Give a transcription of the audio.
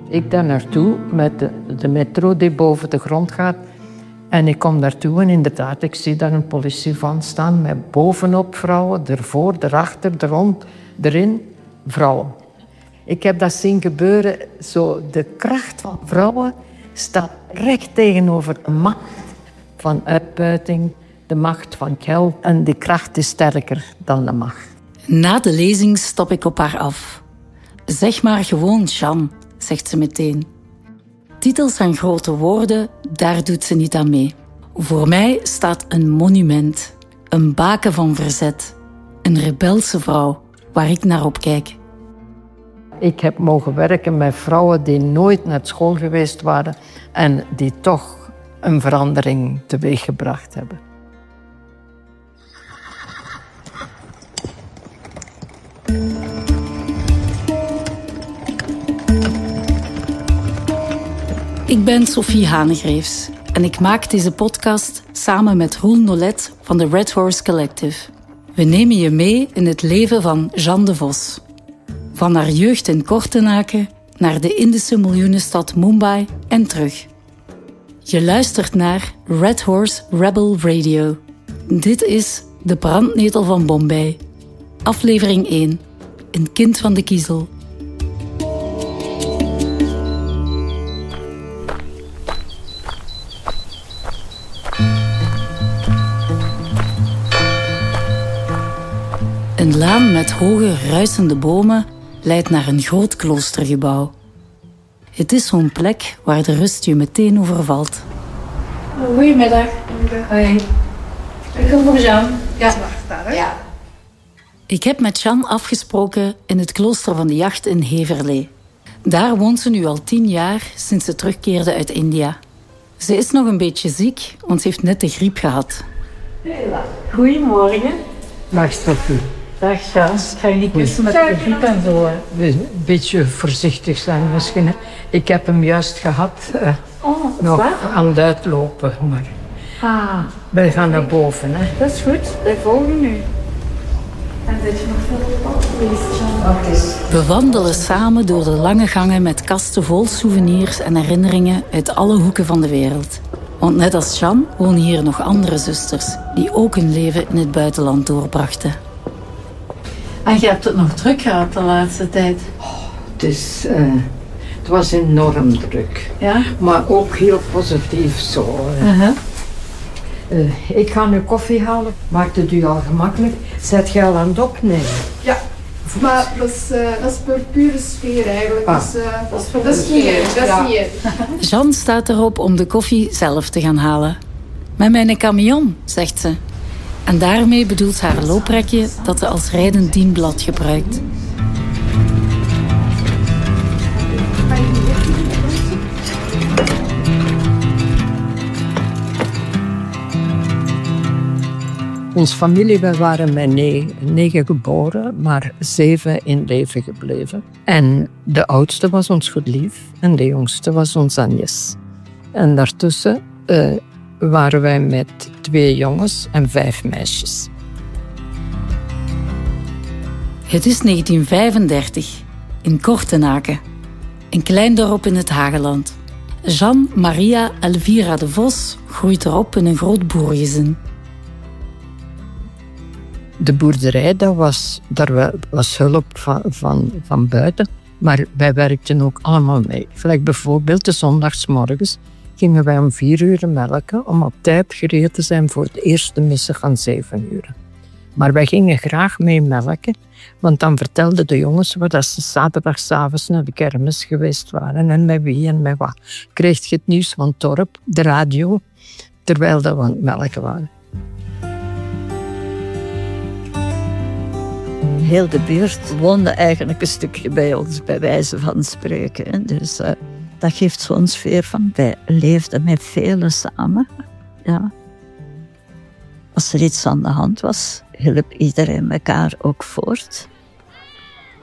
Ik daar naartoe met de metro die boven de grond gaat. En ik kom daartoe en inderdaad, ik zie daar een politievan staan met bovenop vrouwen, ervoor, erachter, er rond, erin, vrouwen. Ik heb dat zien gebeuren, zo de kracht van vrouwen staat recht tegenover de macht van uitbuiting, de macht van geld. En die kracht is sterker dan de macht. Na de lezing stap ik op haar af. Zeg maar gewoon Jeanne, zegt ze meteen. Titels en grote woorden, daar doet ze niet aan mee. Voor mij staat een monument, een baken van verzet, een rebelse vrouw waar ik naar opkijk. Ik heb mogen werken met vrouwen die nooit naar school geweest waren en die toch een verandering teweeggebracht hebben. Ik ben Sophie Hanegreefs en ik maak deze podcast samen met Roel Nolet van de Red Horse Collective. We nemen je mee in het leven van Jeanne de Vos. Van haar jeugd in Kortenaken naar de Indische miljoenenstad Mumbai en terug. Je luistert naar Red Horse Rebel Radio. Dit is De Brandnetel van Bombay. Aflevering 1. Een kind van de kiezel. Een laan met hoge, ruisende bomen leidt naar een groot kloostergebouw. Het is zo'n plek waar de rust je meteen overvalt. Goedemiddag. Hoi. Ik kom voor Jeanne. Ja. Ja. Ik heb met Jeanne afgesproken in het klooster van de Jacht in Heverlee. Daar woont ze nu al 10 jaar sinds ze terugkeerde uit India. Ze is nog een beetje ziek, want ze heeft net de griep gehad. Goedemorgen. Dag Sophie. Dag Jeanne. Ik ga je niet kussen met de griep en zo. Een beetje voorzichtig zijn misschien. Ik heb hem juist gehad. Nog aan het uitlopen. Maar wij gaan naar boven. Hè. Dat is goed. Wij volgen nu. En dat je nog veel op pad geweest, Jeanne. We wandelen samen door de lange gangen met kasten vol souvenirs en herinneringen uit alle hoeken van de wereld. Want net als Jeanne wonen hier nog andere zusters die ook hun leven in het buitenland doorbrachten. En je hebt het nog druk gehad de laatste tijd. Het was enorm druk. Ja? Maar ook heel positief zo. Ik ga nu koffie halen. Maakt het u al gemakkelijk? Zet je al aan het opnemen? Ja, maar dat is voor pure sfeer eigenlijk. Dat is niet erg. Jeanne staat erop om de koffie zelf te gaan halen. Met mijn camion, zegt ze. En daarmee bedoelt ze haar looprekje dat ze als rijdend dienblad gebruikt. Onze familie, we waren met 9 geboren, maar 7 in leven gebleven. En de oudste was ons goed lief en de jongste was ons Agnes. En daartussen waren wij met 2 jongens en 5 meisjes. Het is 1935, in Kortenaken. Een klein dorp in het Hageland. Jeanne Maria Elvira de Vos groeit erop in een groot boerengezin. De boerderij, daar was hulp van buiten, maar wij werkten ook allemaal mee. Gelijk bijvoorbeeld de zondagsmorgens gingen wij om 4 uur melken om op tijd gereed te zijn voor de eerste missen van 7 uur. Maar wij gingen graag mee melken, want dan vertelden de jongens dat ze zaterdagavond naar de kermis geweest waren en met wie en met wat. Kreeg je het nieuws van het dorp, de radio, terwijl we aan het melken waren. Heel de buurt woonde eigenlijk een stukje bij ons, bij wijze van spreken. Dus dat geeft zo'n sfeer van, wij leefden met velen samen. Ja. Als er iets aan de hand was, hielp iedereen elkaar ook voort.